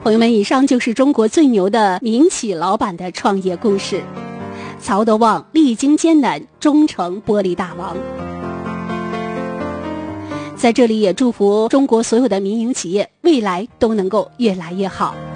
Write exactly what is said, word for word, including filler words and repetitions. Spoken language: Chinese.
朋友们，以上就是中国最牛的民企老板的创业故事。曹德旺历经艰难，终成玻璃大王。在这里也祝福中国所有的民营企业未来都能够越来越好。